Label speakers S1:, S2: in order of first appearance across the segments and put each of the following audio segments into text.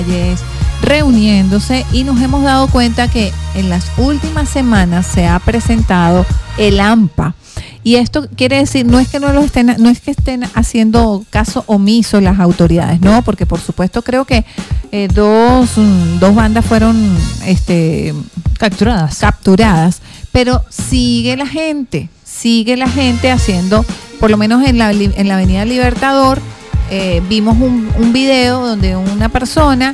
S1: reuniéndose, y nos hemos dado cuenta que en las últimas semanas se ha presentado el AMPA. Y esto quiere decir, no es que estén haciendo caso omiso las autoridades, no, porque por supuesto creo que dos bandas fueron capturadas, pero sigue la gente haciendo, por lo menos en la Avenida Libertador, vimos un video donde una persona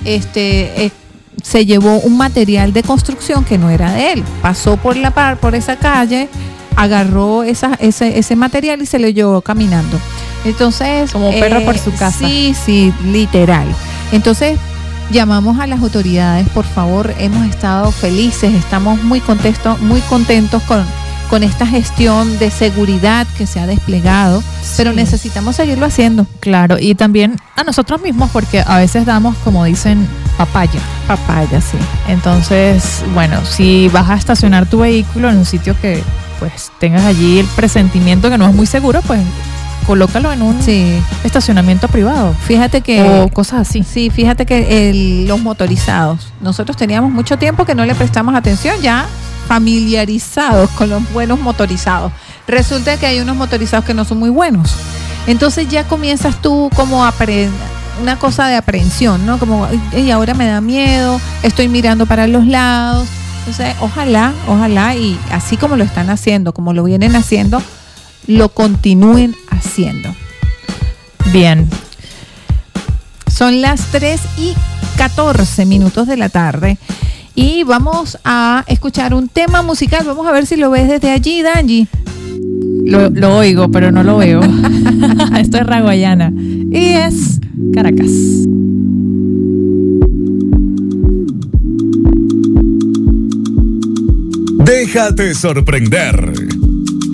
S1: se llevó un material de construcción que no era de él, pasó por esa calle, agarró ese material y se lo llevó caminando. Entonces,
S2: como perro por su casa.
S1: Sí, literal. Entonces, llamamos a las autoridades, por favor. Hemos estado felices, estamos muy contentos con esta gestión de seguridad que se ha desplegado, pero necesitamos seguirlo haciendo.
S2: Claro, y también a nosotros mismos, porque a veces damos, como dicen, papaya, sí. Entonces, bueno, si vas a estacionar tu vehículo en un sitio que pues tengas allí el presentimiento que no es muy seguro, pues colócalo en un estacionamiento privado.
S1: Fíjate que
S2: o cosas así.
S1: Sí, fíjate que los motorizados, nosotros teníamos mucho tiempo que no le prestamos atención, ya familiarizados con los buenos motorizados. Resulta que hay unos motorizados que no son muy buenos. Entonces ya comienzas tú como una cosa de aprehensión, ¿no? Como, y ahora me da miedo, estoy mirando para los lados. Entonces, ojalá, y así como lo están haciendo, como lo vienen haciendo, lo continúen haciendo.
S2: Bien.
S1: Son las 3:14 de la tarde y vamos a escuchar un tema musical. Vamos a ver si lo ves desde allí, Danji.
S2: Lo oigo, pero no lo veo. Esto es Raguayana y es Caracas.
S3: Déjate sorprender.